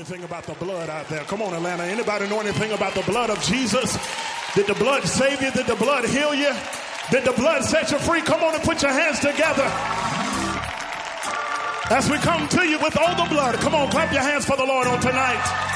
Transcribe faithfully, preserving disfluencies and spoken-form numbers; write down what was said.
anything about the blood out there? Come on, Atlanta. Anybody know anything about the blood of Jesus? Did the blood save you? Did the blood heal you? Did the blood set you free? Come on and put your hands together. As we come to you with all the blood, come on, clap your hands for the Lord on tonight.